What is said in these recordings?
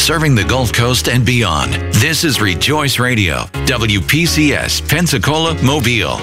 serving the Gulf Coast and beyond. This is Rejoice Radio, WPCS, Pensacola, Mobile.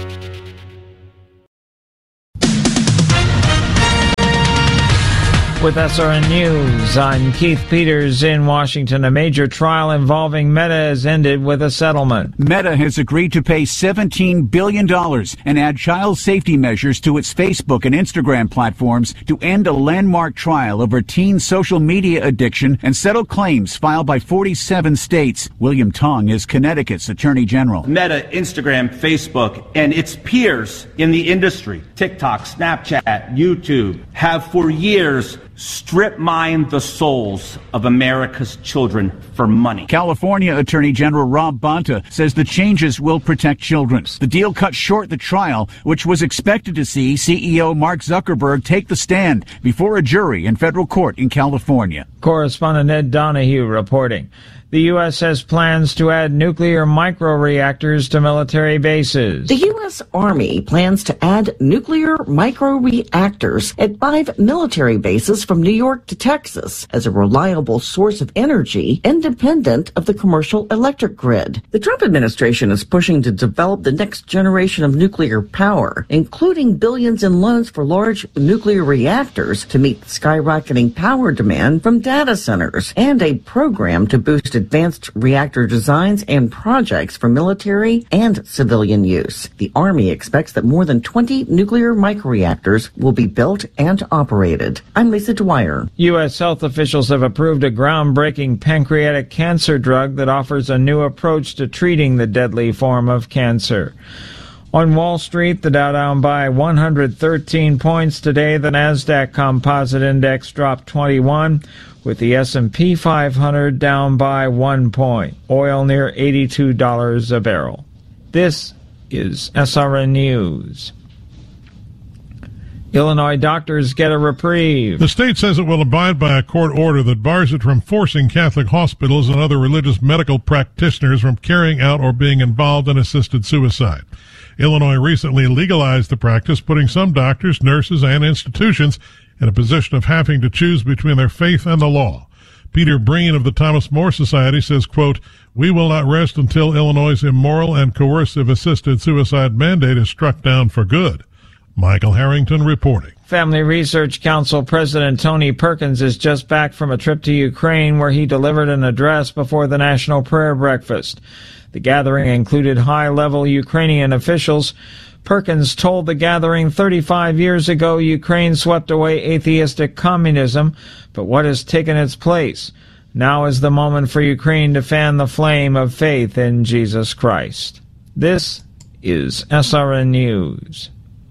With SRN News, I'm Keith Peters in Washington. A major trial involving Meta has ended with a settlement. Meta has agreed to pay $17 billion and add child safety measures to its Facebook and Instagram platforms to end a landmark trial over teen social media addiction and settle claims filed by 47 states. William Tong is Connecticut's Attorney General. Meta, Instagram, Facebook, and its peers in the industry, TikTok, Snapchat, YouTube, have for years strip mined the souls of America's children for money. California Attorney General Rob Bonta says the changes will protect children. The deal cut short the trial, which was expected to see CEO Mark Zuckerberg take the stand before a jury in federal court in California. Correspondent Ed Donahue reporting. The U.S. has plans to add nuclear microreactors to military bases. The U.S. Army plans to add nuclear microreactors at 5 military bases from New York to Texas as a reliable source of energy independent of the commercial electric grid. The Trump administration is pushing to develop the next generation of nuclear power, including billions in loans for large nuclear reactors to meet skyrocketing power demand from data centers, and a program to boost advanced reactor designs and projects for military and civilian use. The Army expects that more than 20 nuclear microreactors will be built and operated. I'm Lisa Dwyer. U.S. health officials have approved a groundbreaking pancreatic cancer drug that offers a new approach to treating the deadly form of cancer. On Wall Street, the Dow down by 113 points today. The Nasdaq Composite Index dropped 21, with the S&P 500 down by 1 point. Oil near $82 a barrel. This is SRN News. Illinois doctors get a reprieve. The state says it will abide by a court order that bars it from forcing Catholic hospitals and other religious medical practitioners from carrying out or being involved in assisted suicide. Illinois recently legalized the practice, putting some doctors, nurses, and institutions in a position of having to choose between their faith and the law. Peter Breen of the Thomas More Society says, quote, "We will not rest until Illinois' immoral and coercive assisted suicide mandate is struck down for good." Michael Harrington reporting. Family Research Council President Tony Perkins is just back from a trip to Ukraine where he delivered an address before the National Prayer Breakfast. The gathering included high-level Ukrainian officials. Perkins told the gathering 35 years ago Ukraine swept away atheistic communism, but what has taken its place? Now is the moment for Ukraine to fan the flame of faith in Jesus Christ. This is SRN News.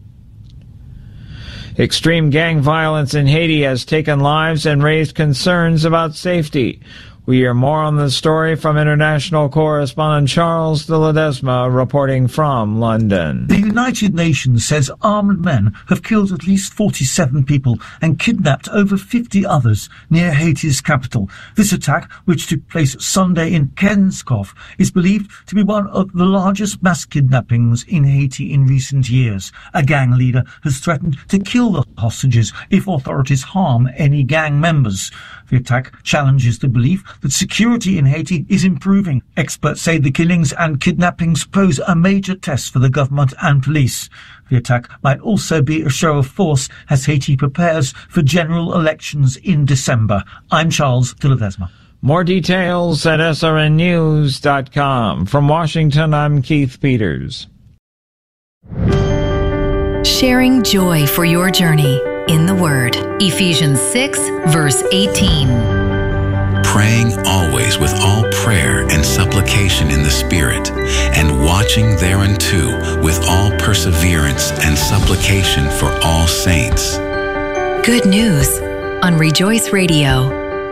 Extreme gang violence in Haiti has taken lives and raised concerns about safety. We hear more on the story from international correspondent Charles de Ledesma reporting from London. The United Nations says armed men have killed at least 47 people and kidnapped over 50 others near Haiti's capital. This attack, which took place Sunday in Kenskov, is believed to be one of the largest mass kidnappings in Haiti in recent years. A gang leader has threatened to kill the hostages if authorities harm any gang members. The attack challenges the belief that security in Haiti is improving. Experts say the killings and kidnappings pose a major test for the government and police. The attack might also be a show of force as Haiti prepares for general elections in December. I'm Charles de Ledesma. More details at srnnews.com. From Washington, I'm Keith Peters. Sharing joy for your journey in the Word. Ephesians 6, verse 18. Praying always with all prayer and supplication in the Spirit, and watching thereunto with all perseverance and supplication for all saints. Good news on Rejoice Radio.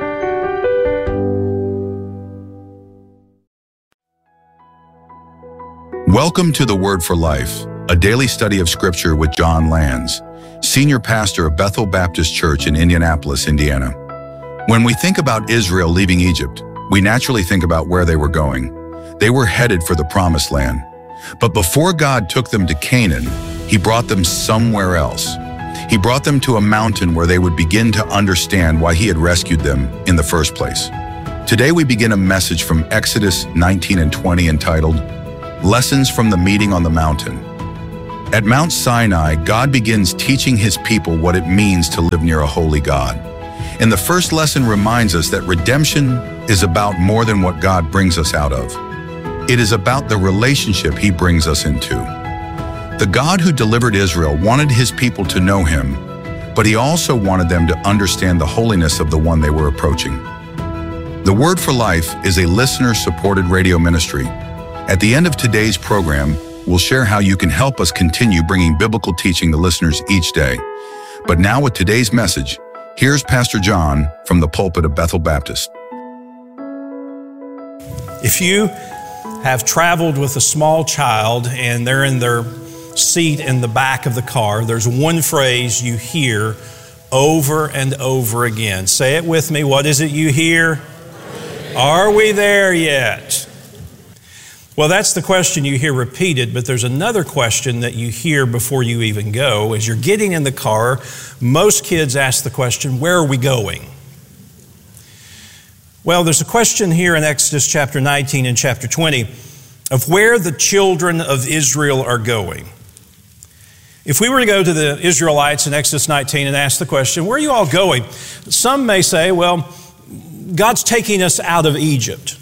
Welcome to the Word for Life, a daily study of Scripture with John Lands, Senior Pastor of Bethel Baptist Church in Indianapolis, Indiana. When we think about Israel leaving Egypt, we naturally think about where they were going. They were headed for the Promised Land. But before God took them to Canaan, He brought them somewhere else. He brought them to a mountain where they would begin to understand why He had rescued them in the first place. Today we begin a message from Exodus 19 and 20 entitled, Lessons from the Meeting on the Mountain. At Mount Sinai, God begins teaching his people what it means to live near a holy God. And the first lesson reminds us that redemption is about more than what God brings us out of. It is about the relationship he brings us into. The God who delivered Israel wanted his people to know him, but he also wanted them to understand the holiness of the one they were approaching. The Word for Life is a listener-supported radio ministry. At the end of today's program, we'll share how you can help us continue bringing biblical teaching to listeners each day. But now with today's message, here's Pastor John from the pulpit of Bethel Baptist. If you have traveled with a small child and they're in their seat in the back of the car, there's one phrase you hear over and over again. Say it with me. What is it you hear? Are we there yet? Well, that's the question you hear repeated, but there's another question that you hear before you even go. As you're getting in the car, most kids ask the question, where are we going? Well, there's a question here in Exodus chapter 19 and chapter 20 of where the children of Israel are going. If we were to go to the Israelites in Exodus 19 and ask the question, where are you all going? Some may say, well, God's taking us out of Egypt.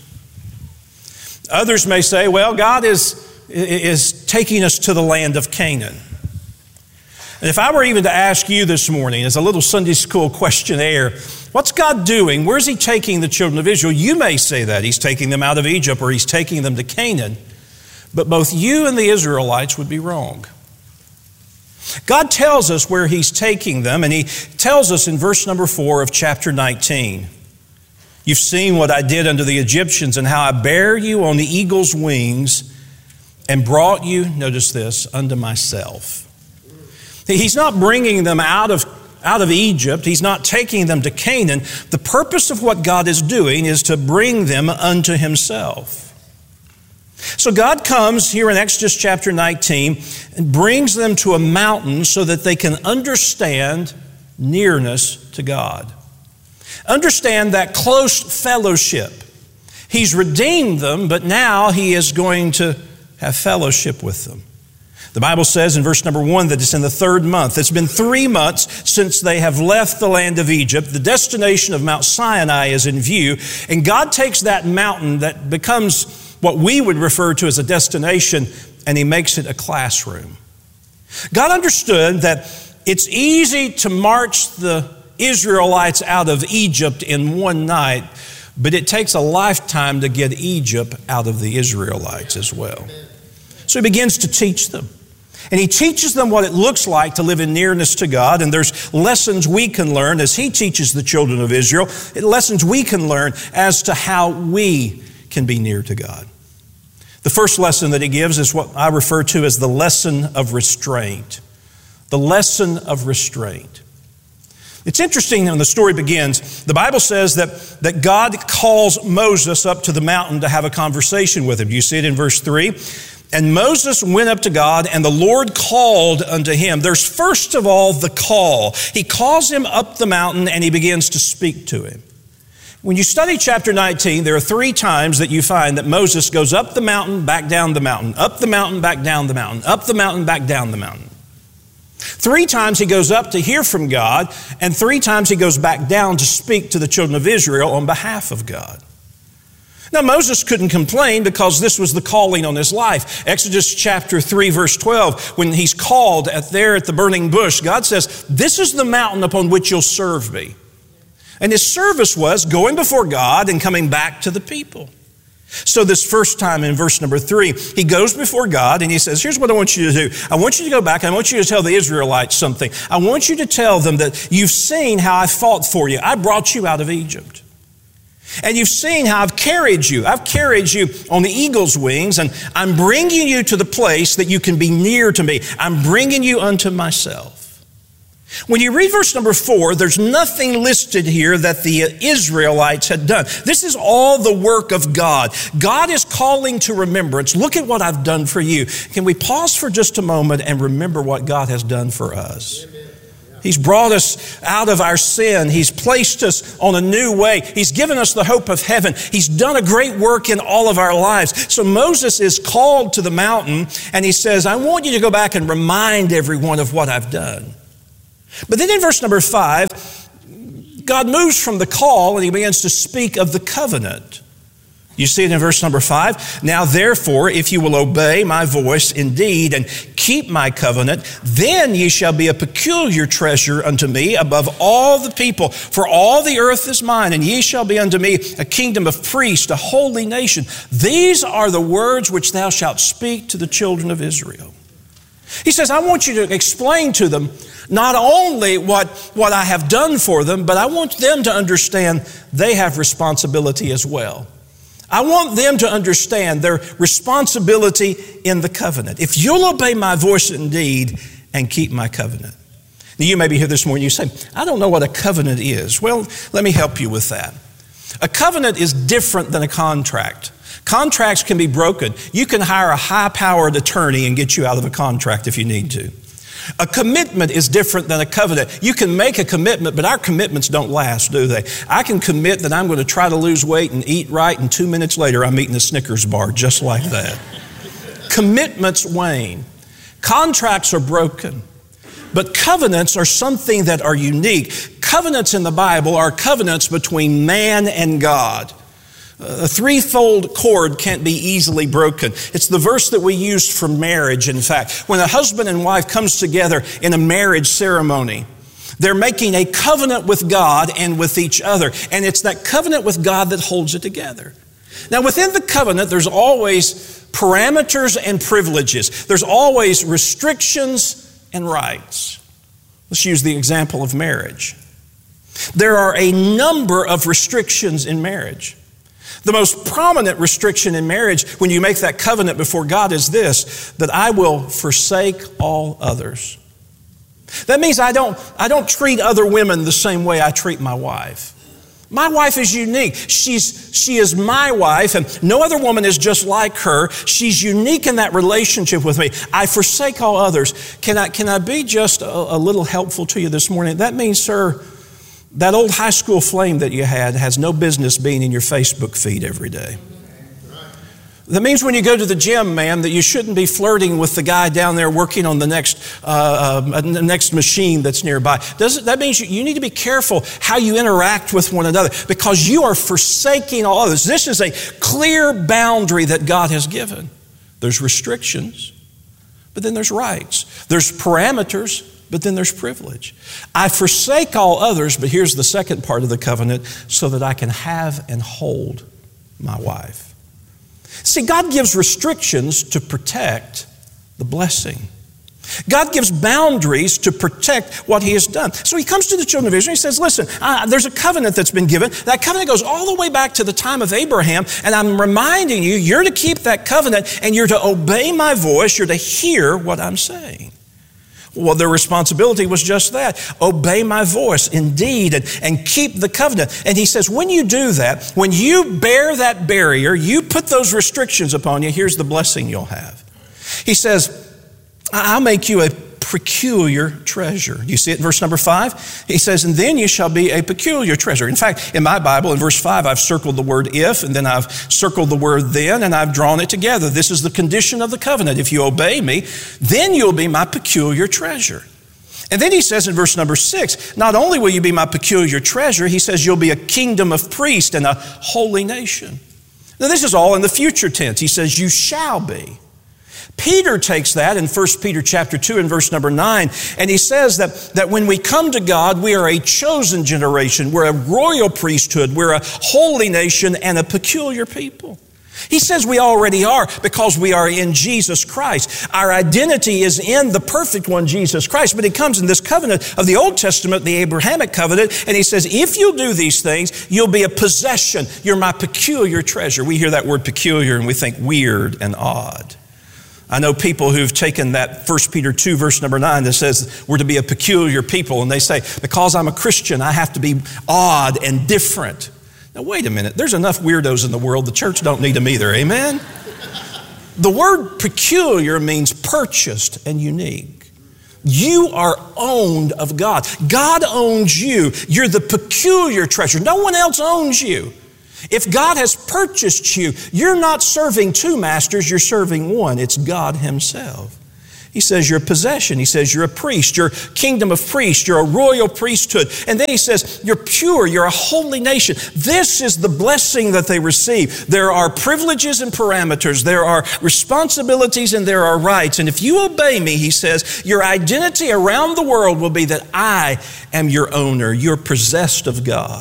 Others may say, well, God is taking us to the land of Canaan. And if I were even to ask you this morning as a little Sunday school questionnaire, what's God doing? Where's he taking the children of Israel? You may say that he's taking them out of Egypt or he's taking them to Canaan. But both you and the Israelites would be wrong. God tells us where he's taking them, and he tells us in verse number 4 of chapter 19. You've seen what I did unto the Egyptians and how I bare you on the eagle's wings and brought you, notice this, unto myself. He's not bringing them out of Egypt. He's not taking them to Canaan. The purpose of what God is doing is to bring them unto himself. So God comes here in Exodus chapter 19 and brings them to a mountain so that they can understand nearness to God. Understand that close fellowship. He's redeemed them, but now he is going to have fellowship with them. The Bible says in verse number 1 that it's in the 3rd month. It's been 3 months since they have left the land of Egypt. The destination of Mount Sinai is in view, and God takes that mountain that becomes what we would refer to as a destination, and he makes it a classroom. God understood that it's easy to march the Israelites out of Egypt in one night, but it takes a lifetime to get Egypt out of the Israelites as well. So he begins to teach them. And he teaches them what it looks like to live in nearness to God. And there's lessons we can learn as he teaches the children of Israel. Lessons we can learn as to how we can be near to God. The first lesson that he gives is what I refer to as the lesson of restraint. The lesson of restraint. It's interesting when the story begins, the Bible says that God calls Moses up to the mountain to have a conversation with him. You see it in verse 3. And Moses went up to God, and the Lord called unto him. There's first of all the call. He calls him up the mountain, and he begins to speak to him. When you study chapter 19, there are 3 times that you find that Moses goes up the mountain, back down the mountain, up the mountain, back down the mountain, up the mountain, back down the mountain. 3 times he goes up to hear from God, and 3 times he goes back down to speak to the children of Israel on behalf of God. Now, Moses couldn't complain because this was the calling on his life. Exodus chapter 3, verse 12, when he's called there at the burning bush, God says, this is the mountain upon which you'll serve me. And his service was going before God and coming back to the people. So this first time in verse number 3, he goes before God and he says, here's what I want you to do. I want you to go back and I want you to tell the Israelites something. I want you to tell them that you've seen how I fought for you. I brought you out of Egypt. And you've seen how I've carried you. I've carried you on the eagle's wings, and I'm bringing you to the place that you can be near to me. I'm bringing you unto myself. When you read verse number 4, there's nothing listed here that the Israelites had done. This is all the work of God. God is calling to remembrance. Look at what I've done for you. Can we pause for just a moment and remember what God has done for us? He's brought us out of our sin. He's placed us on a new way. He's given us the hope of heaven. He's done a great work in all of our lives. So Moses is called to the mountain, and he says, I want you to go back and remind everyone of what I've done. But then in verse number 5, God moves from the call, and he begins to speak of the covenant. You see it in verse number 5. Now therefore, if you will obey my voice indeed and keep my covenant, then ye shall be a peculiar treasure unto me above all the people. For all the earth is mine, and ye shall be unto me a kingdom of priests, a holy nation. These are the words which thou shalt speak to the children of Israel. He says, I want you to explain to them not only what I have done for them, but I want them to understand they have responsibility as well. I want them to understand their responsibility in the covenant. If you'll obey my voice indeed and keep my covenant. Now you may be here this morning, you say, I don't know what a covenant is. Well, let me help you with that. A covenant is different than a contract. Contracts can be broken. You can hire a high-powered attorney and get you out of a contract if you need to. A commitment is different than a covenant. You can make a commitment, but our commitments don't last, do they? I can commit that I'm going to try to lose weight and eat right, and 2 minutes later I'm eating a Snickers bar just like that. Commitments wane. Contracts are broken. But covenants are something that are unique. Covenants in the Bible are covenants between man and God. A threefold cord can't be easily broken. It's the verse that we use for marriage, in fact. When a husband and wife comes together in a marriage ceremony, they're making a covenant with God and with each other. And it's that covenant with God that holds it together. Now, within the covenant, there's always parameters and privileges. There's always restrictions and rights. Let's use the example of marriage. There are a number of restrictions in marriage. The most prominent restriction in marriage when you make that covenant before God is this, that I will forsake all others. That means I don't treat other women the same way I treat my wife. My wife is unique. She is my wife, and no other woman is just like her. She's unique in that relationship with me. I forsake all others. Can I be just a little helpful to you this morning? That means, sir, that old high school flame that you had has no business being in your Facebook feed every day. That means when you go to the gym, ma'am, that you shouldn't be flirting with the guy down there working on the next machine that's nearby. That means you need to be careful how you interact with one another because you are forsaking all others. This is a clear boundary that God has given. There's restrictions, but then there's rights. There's parameters, but then there's privilege. I forsake all others, but here's the second part of the covenant, so that I can have and hold my wife. See, God gives restrictions to protect the blessing. God gives boundaries to protect what He has done. So He comes to the children of Israel and He says, listen, there's a covenant that's been given. That covenant goes all the way back to the time of Abraham, and I'm reminding you, you're to keep that covenant and you're to obey my voice. You're to hear what I'm saying. Well, their responsibility was just that. Obey my voice indeed and keep the covenant. And He says, when you do that, when you bear that barrier, you put those restrictions upon you, here's the blessing you'll have. He says, I'll make you a peculiar treasure. You see it in verse number 5? He says, and then you shall be a peculiar treasure. In fact, in my Bible, in verse 5, I've circled the word if, and then I've circled the word then, and I've drawn it together. This is the condition of the covenant. If you obey me, then you'll be my peculiar treasure. And then he says in verse number 6, not only will you be my peculiar treasure, he says you'll be a kingdom of priests and a holy nation. Now this is all in the future tense. He says you shall be. Peter takes that in 1 Peter chapter 2 and verse number 9, and he says that when we come to God, we are a chosen generation, we're a royal priesthood, we're a holy nation and a peculiar people. He says we already are because we are in Jesus Christ. Our identity is in the perfect one, Jesus Christ, but He comes in this covenant of the Old Testament, the Abrahamic covenant, and He says, if you'll do these things, you'll be a possession. You're my peculiar treasure. We hear that word peculiar and we think weird and odd. I know people who've taken that 1 Peter 2 verse number 9 that says we're to be a peculiar people, and they say, because I'm a Christian, I have to be odd and different. Now wait a minute, there's enough weirdos in the world, the church don't need them either, amen? The word peculiar means purchased and unique. You are owned of God. God owns you. You're the peculiar treasure. No one else owns you. If God has purchased you, you're not serving two masters, you're serving one. It's God Himself. He says you're a possession. He says you're a priest. You're a kingdom of priests. You're a royal priesthood. And then He says you're pure. You're a holy nation. This is the blessing that they receive. There are privileges and parameters. There are responsibilities and there are rights. And if you obey me, He says, your identity around the world will be that I am your owner. You're possessed of God.